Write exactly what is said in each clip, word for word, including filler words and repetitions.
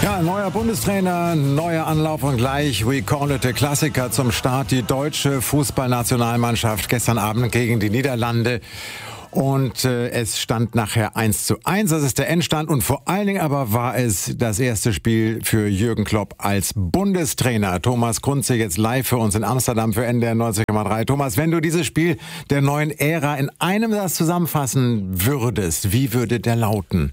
Ja, neuer Bundestrainer, neuer Anlauf und gleich We Call It a Klassiker zum Start. Die deutsche Fußballnationalmannschaft gestern Abend gegen die Niederlande. Und äh, es stand nachher eins zu eins, das ist der Endstand. Und vor allen Dingen aber war es das erste Spiel für Jürgen Klopp als Bundestrainer. Thomas Kunze jetzt live für uns in Amsterdam für N D R neunzig Komma drei. Thomas, wenn du dieses Spiel der neuen Ära in einem Satz zusammenfassen würdest, wie würde der lauten?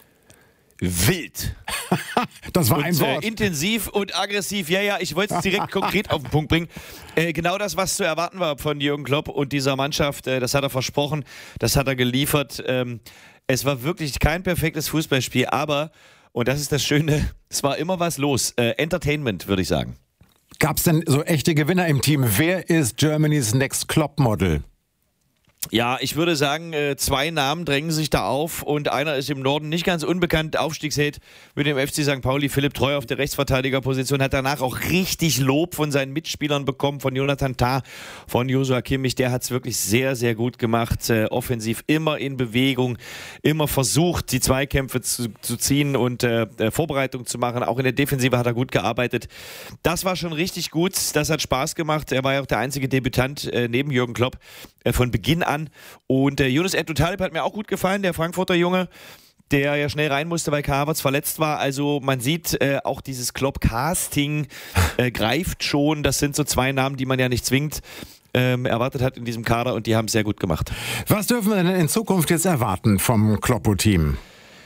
Wild. Das war und, ein Wort. Äh, intensiv und aggressiv. Ja, ja, ich wollte es direkt konkret auf den Punkt bringen. Äh, genau das, was zu erwarten war von Jürgen Klopp und dieser Mannschaft, äh, das hat er versprochen, das hat er geliefert. Ähm, es war wirklich kein perfektes Fußballspiel, aber, und das ist das Schöne, es war immer was los. Äh, Entertainment, würde ich sagen. Gab es denn so echte Gewinner im Team? Wer ist Germany's Next Klopp-Model? Ja, ich würde sagen, zwei Namen drängen sich da auf und einer ist im Norden nicht ganz unbekannt, Aufstiegsheld mit dem F C Sankt Pauli, Philipp Treu auf der Rechtsverteidigerposition, hat danach auch richtig Lob von seinen Mitspielern bekommen, von Jonathan Tah, von Joshua Kimmich, der hat es wirklich sehr, sehr gut gemacht, äh, offensiv immer in Bewegung, immer versucht, die Zweikämpfe zu, zu ziehen und äh, Vorbereitung zu machen, auch in der Defensive hat er gut gearbeitet. Das war schon richtig gut, das hat Spaß gemacht, er war ja auch der einzige Debütant äh, neben Jürgen Klopp äh, von Beginn an. An. Und äh, Yunus Abdul-Talib hat mir auch gut gefallen, der Frankfurter Junge, der ja schnell rein musste, weil Kai Havertz verletzt war. Also man sieht, äh, auch dieses Klopp-Casting äh, greift schon. Das sind so zwei Namen, die man ja nicht zwingend ähm, erwartet hat in diesem Kader und die haben es sehr gut gemacht. Was dürfen wir denn in Zukunft jetzt erwarten vom Kloppo-Team?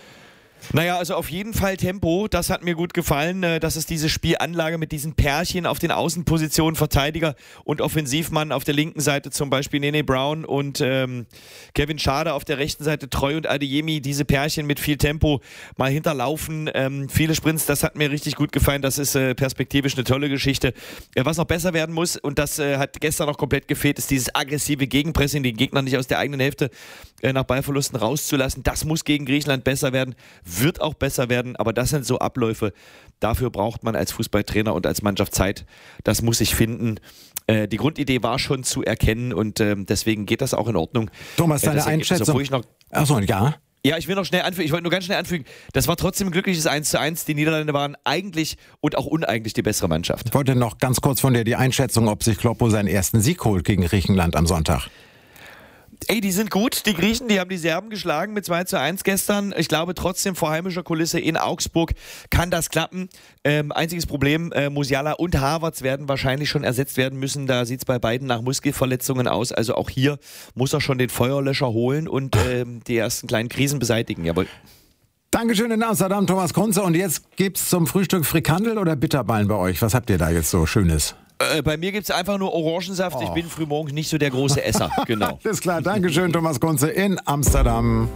Naja, also auf jeden Fall Tempo, das hat mir gut gefallen, dass es diese Spielanlage mit diesen Pärchen auf den Außenpositionen, Verteidiger und Offensivmann auf der linken Seite, zum Beispiel Nene Brown und ähm, Kevin Schade auf der rechten Seite, Treu und Adeyemi, diese Pärchen mit viel Tempo mal hinterlaufen, ähm, viele Sprints, das hat mir richtig gut gefallen, das ist äh, perspektivisch eine tolle Geschichte. Äh, was noch besser werden muss, und das äh, hat gestern noch komplett gefehlt, ist dieses aggressive Gegenpressing, den Gegner nicht aus der eigenen Hälfte äh, nach Ballverlusten rauszulassen, das muss gegen Griechenland besser werden. Wird auch besser werden, aber das sind so Abläufe. Dafür braucht man als Fußballtrainer und als Mannschaft Zeit. Das muss sich finden. Äh, die Grundidee war schon zu erkennen und äh, deswegen geht das auch in Ordnung. Thomas, deine äh, Einschätzung? Ich noch, Achso, ja. Ja, ich will noch schnell anfügen, ich wollte nur ganz schnell anfügen, das war trotzdem ein glückliches eins zu eins. Die Niederlande waren eigentlich und auch uneigentlich die bessere Mannschaft. Ich wollte noch ganz kurz von dir die Einschätzung, ob sich Kloppo seinen ersten Sieg holt gegen Griechenland am Sonntag. Ey, die sind gut, die Griechen, die haben die Serben geschlagen mit zwei zu eins gestern. Ich glaube trotzdem, vor heimischer Kulisse in Augsburg kann das klappen. Ähm, einziges Problem, äh, Musiala und Havertz werden wahrscheinlich schon ersetzt werden müssen. Da sieht es bei beiden nach Muskelverletzungen aus. Also auch hier muss er schon den Feuerlöscher holen und ähm, die ersten kleinen Krisen beseitigen. Jawohl. Dankeschön in Amsterdam, Thomas Kunze. Und jetzt gibt's zum Frühstück Frikandel oder Bitterballen bei euch? Was habt ihr da jetzt so Schönes? Äh, bei mir gibt es einfach nur Orangensaft. Oh. Ich bin frühmorgens nicht so der große Esser. Genau. Alles klar, Dankeschön, Thomas Kunze in Amsterdam.